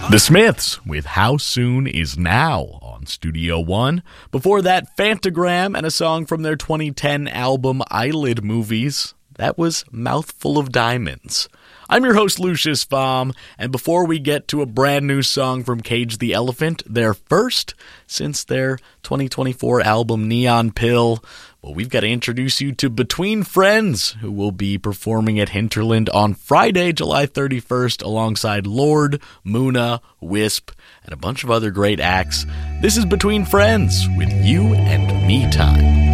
The Smiths with How Soon Is Now on Studio One. Before that, Phantogram and a song from their 2010 album Eyelid Movies. That was Mouthful of Diamonds. I'm your host, Lucius Baum, and before we get to a brand new song from Cage the Elephant, their first since their 2024 album Neon Pill, well, we've got to introduce you to Between Friends, who will be performing at Hinterland on Friday, July 31st, alongside Lorde, Muna, Wisp, and a bunch of other great acts. This is Between Friends with You and Me Time.